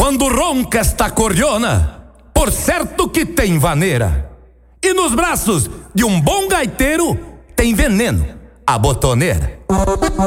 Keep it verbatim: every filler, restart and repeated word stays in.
Quando ronca esta cordiona, por certo que tem vaneira. E nos braços de um bom gaiteiro tem veneno, a botoneira.